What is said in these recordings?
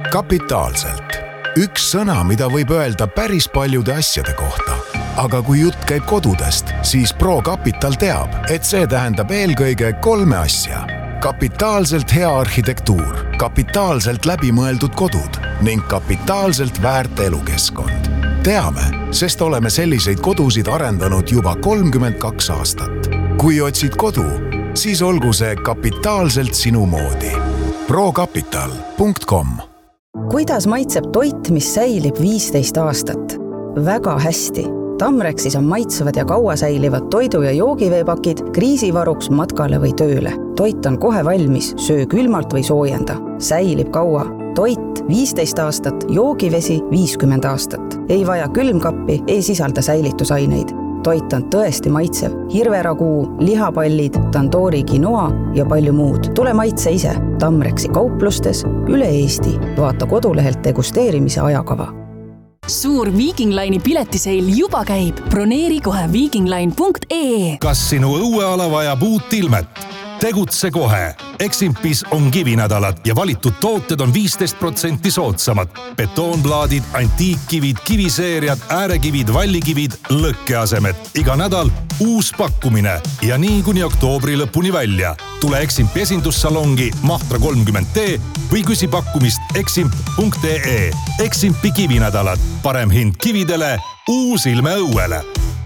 Kapitaalselt. Üks sõna, mida võib öelda päris paljude asjade kohta. Aga kui jutt käib kodudest, siis ProCapital teab, et see tähendab eelkõige 3 asja. Kapitaalselt hea arhitektuur, kapitaalselt läbimõeldud kodud ning kapitaalselt väärt elukeskkond. Teame, sest oleme selliseid kodusid arendanud juba 32 aastat. Kui otsid kodu, siis olgu see kapitaalselt sinu moodi. procapital.com. Kuidas maitseb toit, mis säilib 15 aastat? Väga hästi. Tamrexis on maitsevad ja kaua säilivad toidu- ja joogiveepakid kriisivaruks matkale või tööle. Toit on kohe valmis, söö külmalt või soojenda. Säilib kaua. Toit 15 aastat, joogivesi 50 aastat. Ei vaja külmkappi, ei sisalda säilitusaineid. Toit on tõesti maitsev. Hirveraguu, lihapallid, tandoori quinoa ja palju muud. Tule maitse ise. Tamrexi kauplustes üle Eesti. Vaata kodulehelt degusteerimise ajakava. Suur Viking Line'i piletiseil juba käib. Broneeri kohe vikingline.ee. Kas sinu õueala vajab uut ilmet? Tegutse kohe. Eximpis on kivinädalad ja valitud tooted on 15% soodsamad. Betoonplaadid, antiikkivid, kiviseeriad, äärekivid, vallikivid, lõkkeasemed. Iga nädal uus pakkumine ja nii kuni oktoobri lõpuni välja. Tule Eximpi esindussalongi Mahtra 30T või küsi pakkumist eximp.ee. Eximpi kivinädalad. Parem hind kividele, uus ilme õuele.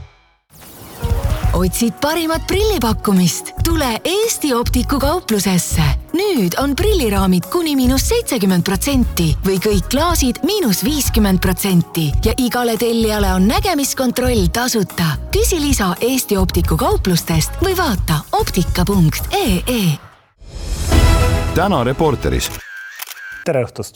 Otsid parimat prillipakkumist? Tule Eesti Optiku kauplusesse. Nüüd on prilliraamid kuni -70% või kõik klaasid -50% ja igale tellijale on nägemiskontroll tasuta. Küsi lisa Eesti Optiku kauplustest või vaata optika.ee. Täna Reporteris. Tere õhtust!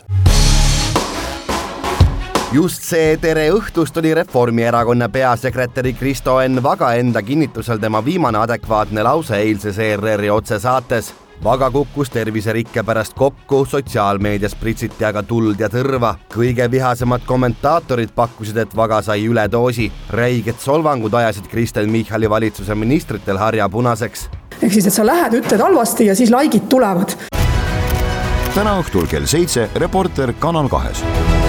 Just see tere õhtust oli Reformierakonna peasekretäri Kristo Enn Vaga enda kinnitusel tema viimane adekvaatne lause eilses ERR-i otsesaates. Vaga kukkus terviserikke pärast kokku, sotsiaalmeedias pritsiti aga tuld ja tõrva. Kõige vihasemad kommentaatorid pakkusid, et Vaga sai üledoosi. Räiged solvangud ajasid Kristen Michali valitsuse ministritel harja punaseks. Ehk siis, et sa lähed, ütled halvasti ja siis laikid tulevad. Täna õhtul kell 7 Reporter Kanal 2.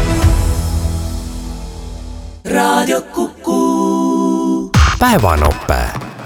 Radio Kuku. Päevanoppe.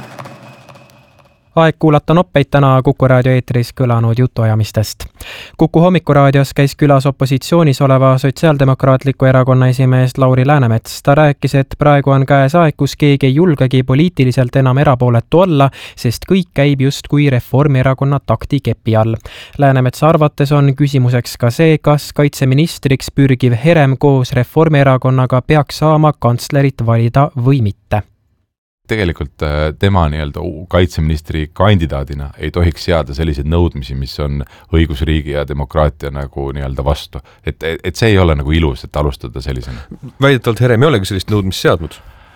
Aeg kuulata noppeid täna Kuku raadio eetris kõlanud jutuajamistest. Kuku hommikuraadios käis külas opositsioonis oleva Sotsiaaldemokraatliku erakonna esimees Lauri Läänemets. Ta rääkis, et praegu on käes aeg, kus keegi ei julgegi poliitiliselt enam erapooletu olla, sest kõik käib just kui Reformierakonna taktikepi all. Läänemetsa arvates on küsimuseks ka see, kas kaitseministriks pürgiv Herem koos Reformierakonnaga peaks saama kantslerit valida või mitte. Tegelikult tema kaitseministri kandidaadina ei tohiks seada selliseid nõudmisi, mis on õigusriigi ja demokraatia vastu. Et see ei ole ilus, et alustada sellisena. Väidetavalt Herem ei olegi sellist nõudmist seadnud?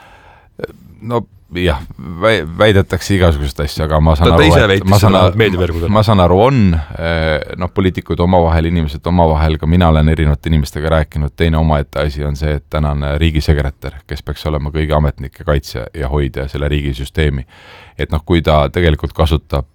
No jah, väidetakse igasugust asja, aga ma saan aru, poliitikud omavahel, inimesed omavahel, ka mina olen erinevate inimestega rääkinud, teine omaette asi on see, et tänane riigisekretär, kes peaks olema kõigi ametnike kaitse ja hoida selle riigisüsteemi, et kui ta tegelikult kasutab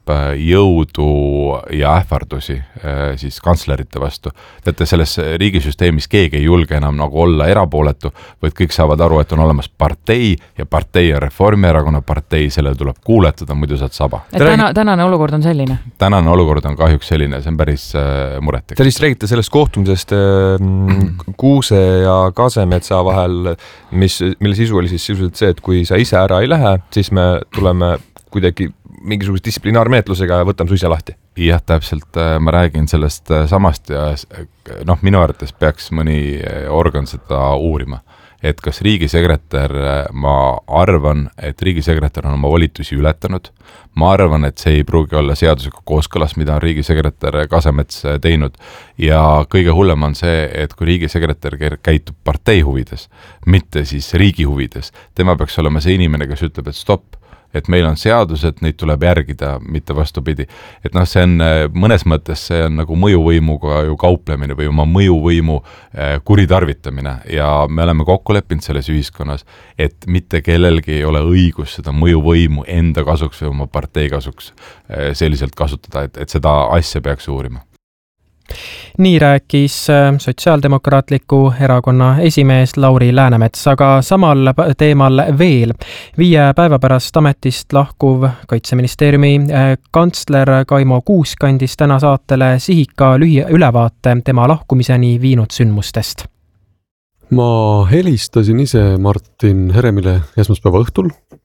jõudu ja ähvardusi siis kantslerite vastu, teate, selles riigisüsteemis keegi ei julge enam olla erapooletu, vaid kõik saavad aru, et on olemas partei ja partei ja Reformierakonna partei, sellele tuleb kuuletada, muidu saad saba. Tänane olukord on selline? Tänane olukord on kahjuks selline, see on päris mureteks. Te lihtsalt räägite sellest kohtumisest Kuuse ja Kasemetsa vahel, mille sisu oli siis sisuliselt see, et kui sa ise ära ei lähe, siis me tuleme kuidagi mingisuguse distsiplinaarmenetlusega ja võtame su ise lahti. Jah, täpselt, ma räägin sellest samast ja minu arvates peaks mõni organ seda uurima. Et kas riigisekretär, ma arvan, et riigisekretär on oma volitusi ületanud. Ma arvan, et see ei pruugi olla seadusega kooskõlas, mida on riigisekretär Kasemets teinud. Ja kõige hullem on see, et kui riigisekretär käitub partei huvides, mitte siis riigi huvides, tema peaks olema see inimene, kes ütleb, et stopp, et meil on seadused, neid tuleb järgida, mitte vastupidi. Et see on mõnes mõttes, see on nagu mõjuvõimuga ju kauplemine või oma mõjuvõimu kuritarvitamine ja me oleme kokku leppinud selles ühiskonnas, et mitte kellelgi ei ole õigus seda mõjuvõimu enda kasuks või oma partei kasuks selliselt kasutada, et seda asja peaks uurima. Nii rääkis Sotsiaaldemokraatliku erakonna esimees Lauri Läänemets, aga samal teemal veel. 5 päeva pärast ametist lahkuv Kaitseministeeriumi kantsler Kaimo Kuusk andis täna saatele sihika lühiülevaate tema lahkumiseni viinud sündmustest. Ma helistasin ise Martin Heremile esmaspäeva õhtul,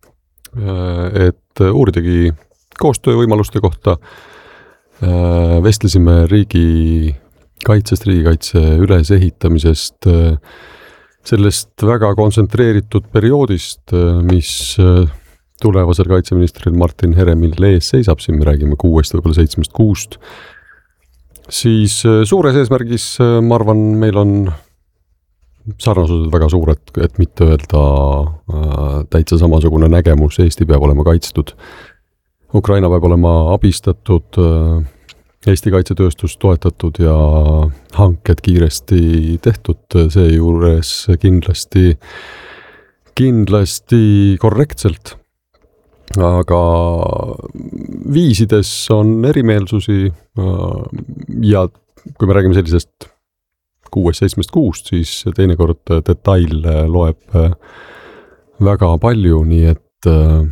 et uuridagi koostöövõimaluste kohta. Vestlesime riigikaitse ülesehitamisest, sellest väga kontsentreeritud perioodist, mis tulevasel kaitseministril Martin Heremil ees seisab, siin me räägime 6, võib-olla 7 kuust. Siis suures eesmärgis, ma arvan, meil on sarnasused väga suured, et mitte öelda täitsa samasugune nägemus. Eesti peab olema kaitstud. Ukraina peab olema abistatud, Eesti kaitsetööstus toetatud ja hanked kiiresti tehtud, seejuures kindlasti korrektselt. Aga viisides on erimeelsusi ja kui me räägime sellisest 6-7 kuust, siis teinekord detail loeb väga palju, nii et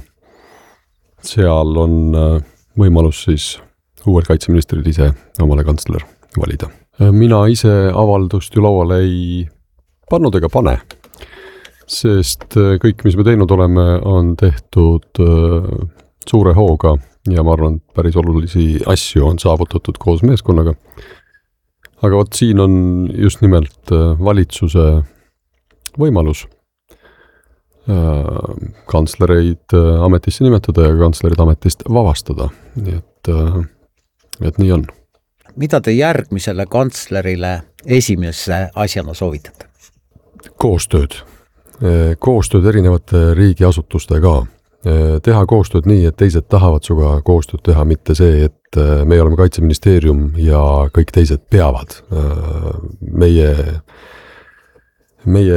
seal on võimalus siis uuel kaitseministril ise omale kantsler valida. Mina ise avaldust ju lauale ei pannud ega pane, sest kõik, mis me teinud oleme, on tehtud suure hooga ja ma arvan, päris olulisi asju on saavutatud koos meeskonnaga. Aga vot siin on just nimelt valitsuse võimalus kantslereid ametisse nimetada ja kantslerid ametist vabastada. Nii et nii on. Mida te järgmisele kantslerile esimese asjana soovitate? Koostööd. Koostööd erinevate riigiasutustega. Teha koostööd nii, et teised tahavad suga koostööd teha, mitte see, et meie oleme kaitseministeerium ja kõik teised peavad. Meie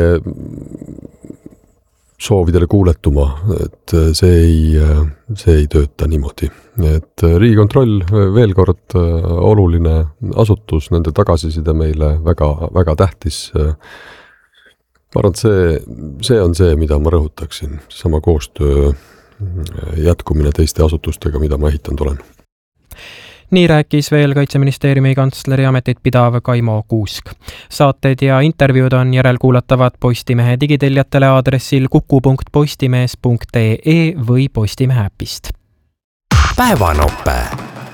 soovidele kuuletuma, et see ei tööta niimoodi. Et Riigikontroll veel kord oluline asutus, nende tagasiside meile väga, väga tähtis. Ma arvan, et see on see, mida ma rõhutaksin, sama koostöö jätkumine teiste asutustega, mida ma ehitanud olen. Nii rääkis veel Kaitseministeeriumi kantsleri ametit pidav Kaimo Kuusk. Saated ja intervjuud on järelkuulatavad Postimehe digiteljatele aadressil kuku.postimees.ee või Postimehe äpist. Päevanope.